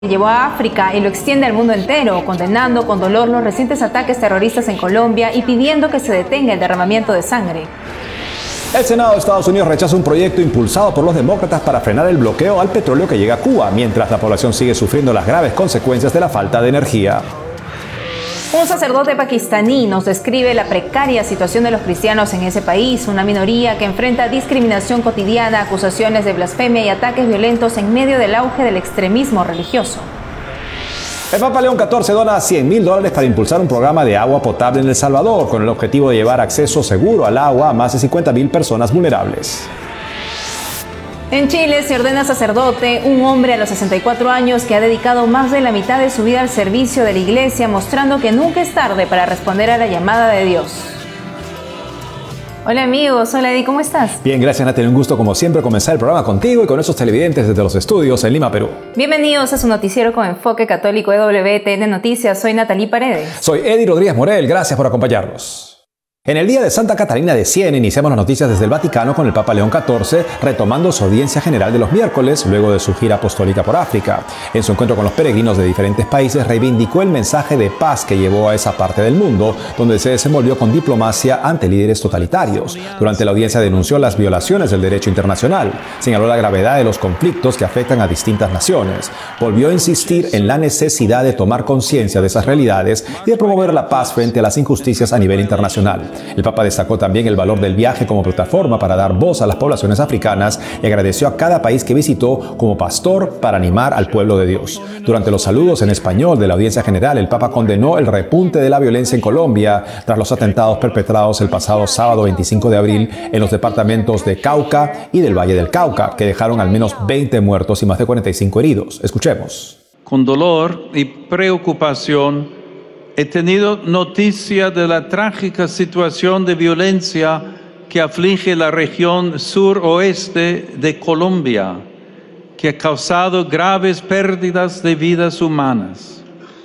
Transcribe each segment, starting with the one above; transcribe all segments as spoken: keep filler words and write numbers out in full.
llevó a África y lo extiende al mundo entero, condenando con dolor los recientes ataques terroristas en Colombia y pidiendo que se detenga el derramamiento de sangre. El Senado de Estados Unidos rechaza un proyecto impulsado por los demócratas para frenar el bloqueo al petróleo que llega a Cuba, mientras la población sigue sufriendo las graves consecuencias de la falta de energía. Un sacerdote pakistaní nos describe la precaria situación de los cristianos en ese país, una minoría que enfrenta discriminación cotidiana, acusaciones de blasfemia y ataques violentos en medio del auge del extremismo religioso. El Papa León catorce dona cien mil dólares para impulsar un programa de agua potable en El Salvador, con el objetivo de llevar acceso seguro al agua a más de cincuenta mil personas vulnerables. En Chile se ordena sacerdote un hombre a los sesenta y cuatro años que ha dedicado más de la mitad de su vida al servicio de la iglesia, mostrando que nunca es tarde para responder a la llamada de Dios. Hola amigos, hola Eddie, ¿cómo estás? Bien, gracias Natalia, un gusto como siempre comenzar el programa contigo y con esos televidentes desde los estudios en Lima, Perú. Bienvenidos a su noticiero con enfoque católico de W T N Noticias, soy Natalie Paredes. Soy Eddie Rodríguez Morel, gracias por acompañarnos. En el día de Santa Catalina de Siena iniciamos las noticias desde el Vaticano con el Papa León catorce retomando su audiencia general de los miércoles luego de su gira apostólica por África. En su encuentro con los peregrinos de diferentes países reivindicó el mensaje de paz que llevó a esa parte del mundo, donde se desenvolvió con diplomacia ante líderes totalitarios. Durante la audiencia denunció las violaciones del derecho internacional, señaló la gravedad de los conflictos que afectan a distintas naciones, volvió a insistir en la necesidad de tomar conciencia de esas realidades y de promover la paz frente a las injusticias a nivel internacional. El Papa destacó también el valor del viaje como plataforma para dar voz a las poblaciones africanas y agradeció a cada país que visitó como pastor para animar al pueblo de Dios. Durante los saludos en español de la audiencia general, el Papa condenó el repunte de la violencia en Colombia tras los atentados perpetrados el pasado sábado veinticinco de abril en los departamentos de Cauca y del Valle del Cauca, que dejaron al menos veinte muertos y más de cuarenta y cinco heridos. Escuchemos. Con dolor y preocupación, he tenido noticia de la trágica situación de violencia que aflige la región suroeste de Colombia, que ha causado graves pérdidas de vidas humanas.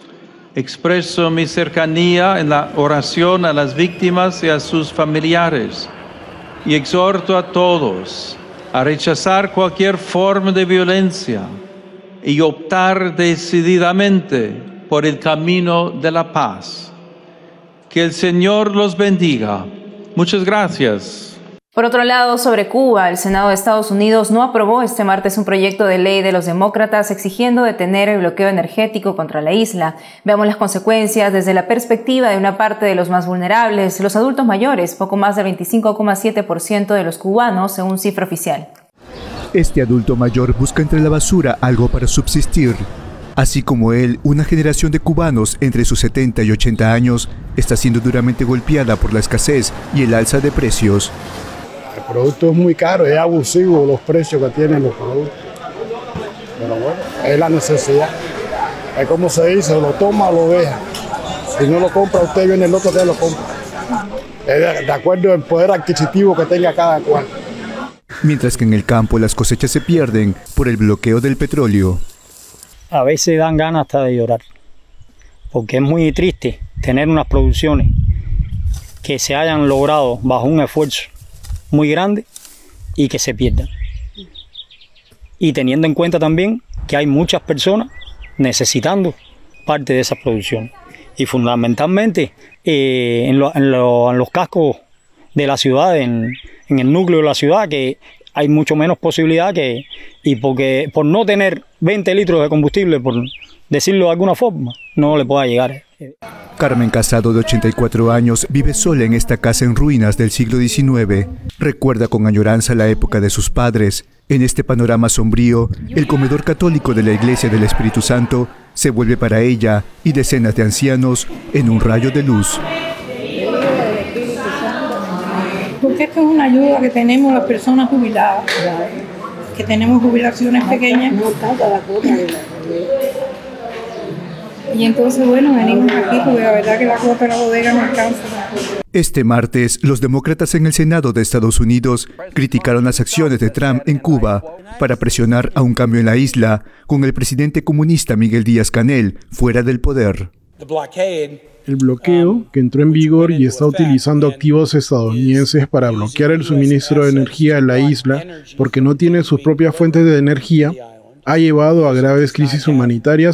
Expreso mi cercanía en la oración a las víctimas y a sus familiares y exhorto a todos a rechazar cualquier forma de violencia y optar decididamente por el camino de la paz. Que el Señor los bendiga. Muchas gracias. Por otro lado, sobre Cuba, el Senado de Estados Unidos no aprobó este martes un proyecto de ley de los demócratas exigiendo detener el bloqueo energético contra la isla. Veamos las consecuencias desde la perspectiva de una parte de los más vulnerables, los adultos mayores, poco más del veinticinco coma siete por ciento de los cubanos, según cifra oficial. Este adulto mayor busca entre la basura algo para subsistir. Así como él, una generación de cubanos entre sus setenta y ochenta años está siendo duramente golpeada por la escasez y el alza de precios. El producto es muy caro, es abusivo los precios que tienen los productos. Pero bueno, es la necesidad. Es como se dice, lo toma o lo deja. Si no lo compra, usted viene el otro día y lo compra. Es de, de acuerdo al poder adquisitivo que tenga cada cual. Mientras que en el campo las cosechas se pierden por el bloqueo del petróleo. A veces dan ganas hasta de llorar, porque es muy triste tener unas producciones que se hayan logrado bajo un esfuerzo muy grande y que se pierdan. Y teniendo en cuenta también que hay muchas personas necesitando parte de esas producciones. Y fundamentalmente eh, en, lo, en, lo, en los cascos de la ciudad, en, en el núcleo de la ciudad, que hay mucho menos posibilidad que, y porque por no tener veinte litros de combustible, por decirlo de alguna forma, no le pueda llegar. Carmen Casado, de ochenta y cuatro años, vive sola en esta casa en ruinas del siglo diecinueve. Recuerda con añoranza la época de sus padres. En este panorama sombrío, el comedor católico de la Iglesia del Espíritu Santo se vuelve para ella y decenas de ancianos en un rayo de luz. Porque esto es una ayuda que tenemos las personas jubiladas, que tenemos jubilaciones pequeñas. Y entonces, bueno, venimos aquí porque la verdad que la cuota de la bodega no alcanza. Este martes, los demócratas en el Senado de Estados Unidos criticaron las acciones de Trump en Cuba para presionar a un cambio en la isla, con el presidente comunista Miguel Díaz-Canel fuera del poder. El bloqueo, que entró en vigor y está utilizando activos estadounidenses para bloquear el suministro de energía en la isla porque no tiene sus propias fuentes de energía, ha llevado a graves crisis humanitarias